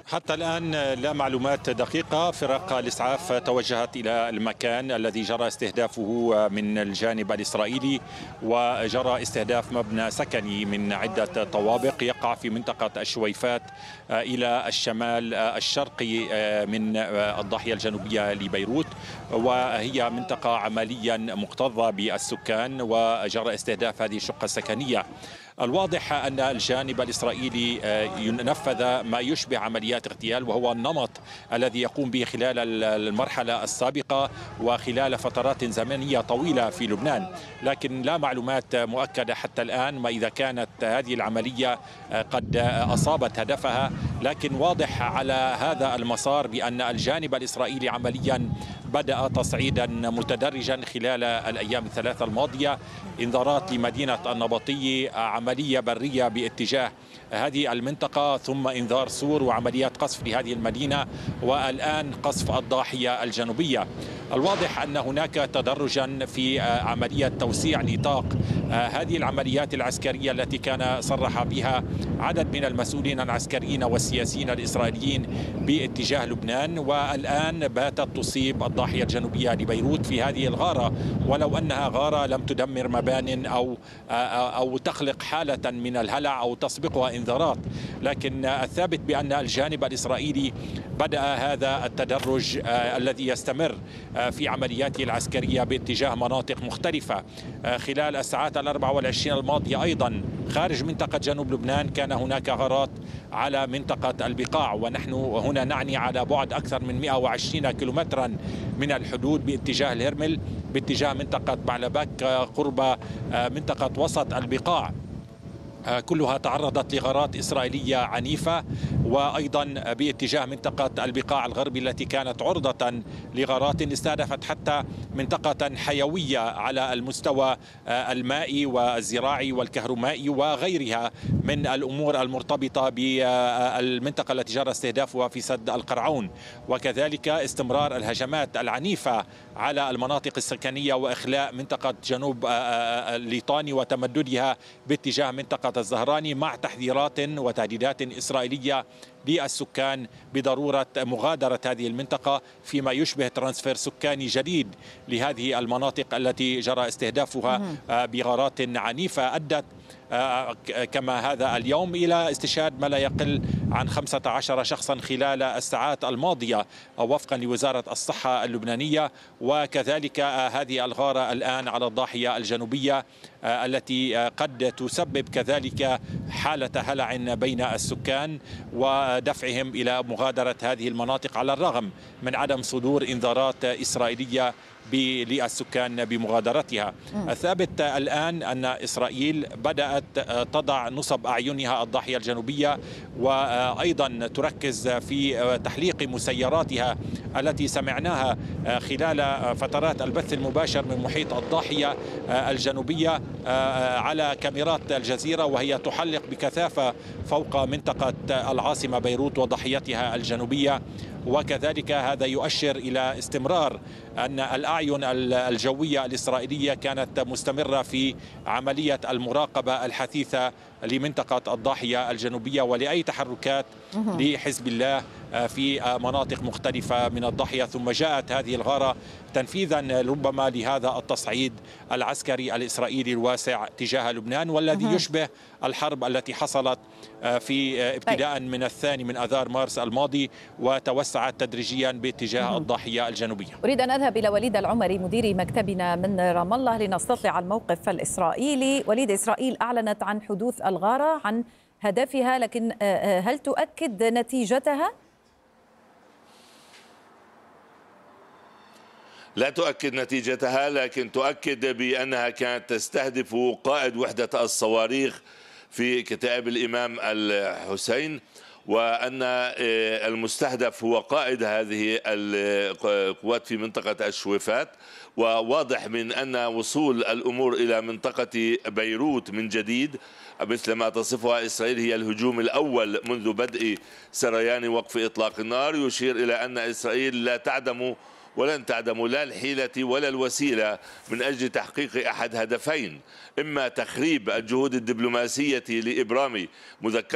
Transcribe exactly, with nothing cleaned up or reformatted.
حتى الآن لا معلومات دقيقة. فرق الإسعاف توجهت إلى المكان الذي جرى استهدافه من الجانب الإسرائيلي، وجرى استهداف مبنى سكني من عدة طوابق يقع في منطقة الشويفات إلى الشمال الشرقي من الضاحية الجنوبية لبيروت، وهي منطقة عمليا مكتظة بالسكان، وجرى استهداف هذه الشقة السكنية. الواضح أن الجانب الإسرائيلي ينفذ ما يشبه عمليات اغتيال، وهو النمط الذي يقوم به خلال المرحلة السابقة وخلال فترات زمنية طويلة في لبنان، لكن لا معلومات مؤكدة حتى الآن ما إذا كانت هذه العملية قد أصابت هدفها. لكن واضح على هذا المسار بأن الجانب الإسرائيلي عمليا بدأ تصعيدا متدرجا خلال الأيام الثلاثة الماضية. إنذارات لمدينة النبطية، عملية برية باتجاه هذه المنطقة، ثم إنذار سور وعمليات قصف لهذه المدينة، والآن قصف الضاحية الجنوبية. الواضح أن هناك تدرجا في عملية توسيع نطاق هذه العمليات العسكرية التي كان صرح بها عدد من المسؤولين العسكريين والسياسيين الإسرائيليين باتجاه لبنان، والآن باتت تصيب الضاحية الجنوبية لبيروت في هذه الغارة، ولو أنها غارة لم تدمر مبان أو أو تخلق حالة من الهلع أو تسبقها إنذارات. لكن الثابت بأن الجانب الإسرائيلي بدأ هذا التدرج الذي يستمر في عملياته العسكرية باتجاه مناطق مختلفة. خلال الساعات الأربع والعشرين الماضية أيضا خارج منطقة جنوب لبنان كان هناك غارات على منطقة البقاع، ونحن هنا نعني على بعد أكثر من مئة وعشرين كيلومترا من الحدود باتجاه الهرمل، باتجاه منطقة بعلبك قرب منطقة وسط البقاع، كلها تعرضت لغارات إسرائيلية عنيفة، وأيضا باتجاه منطقة البقاع الغربي التي كانت عرضة لغارات استهدفت حتى منطقة حيوية على المستوى المائي والزراعي والكهربائي وغيرها من الأمور المرتبطة بالمنطقة التي جرى استهدافها في سد القرعون. وكذلك استمرار الهجمات العنيفة على المناطق السكنية وإخلاء منطقة جنوب ليطاني وتمددها باتجاه منطقة الزهراني، مع تحذيرات وتهديدات إسرائيلية للسكان بضرورة مغادرة هذه المنطقة فيما يشبه ترانسفير سكاني جديد لهذه المناطق التي جرى استهدافها بغارات عنيفة أدت كما هذا اليوم إلى استشهاد ما لا يقل عن خمسة عشر شخصا خلال الساعات الماضية وفقا لوزارة الصحة اللبنانية. وكذلك هذه الغارة الآن على الضاحية الجنوبية التي قد تسبب كذلك حالة هلع بين السكان ودفعهم إلى مغادرة هذه المناطق على الرغم من عدم صدور إنذارات إسرائيلية للسكان بمغادرتها. الثابت الآن أن إسرائيل بدأت تضع نصب أعينها الضاحية الجنوبية، وأيضا تركز في تحليق مسيراتها التي سمعناها خلال فترات البث المباشر من محيط الضاحية الجنوبية على كاميرات الجزيرة، وهي تحلق بكثافة فوق منطقة العاصمة بيروت وضاحيتها الجنوبية. وكذلك هذا يؤشر إلى استمرار أن الأعين الجوية الإسرائيلية كانت مستمرة في عملية المراقبة الحثيثة لمنطقة الضاحية الجنوبية ولأي تحركات لحزب الله في مناطق مختلفة من الضاحية. ثم جاءت هذه الغارة تنفيذا ربما لهذا التصعيد العسكري الإسرائيلي الواسع تجاه لبنان، والذي يشبه الحرب التي حصلت في ابتداء من الثاني من آذار مارس الماضي وتوسعت تدريجيا باتجاه الضاحية الجنوبية. أريد أن أذهب إلى وليد العمري مدير مكتبنا من رام الله لنستطلع الموقف الإسرائيلي. وليد، إسرائيل أعلنت عن حدوث الغارة، عن هدفها، لكن هل تؤكد نتيجتها؟ لا تؤكد نتيجتها، لكن تؤكد بأنها كانت تستهدف قائد وحدة الصواريخ في كتائب الإمام الحسين، وأن المستهدف هو قائد هذه القوات في منطقة الشويفات. وواضح من أن وصول الأمور إلى منطقة بيروت من جديد مثل ما تصفها إسرائيل هي الهجوم الأول منذ بدء سريان وقف إطلاق النار، يشير إلى أن إسرائيل لا تعدم ولن تعدم لا الحيلة ولا الوسيلة من أجل تحقيق أحد هدفين: إما تخريب الجهود الدبلوماسية لإبرام مذكرة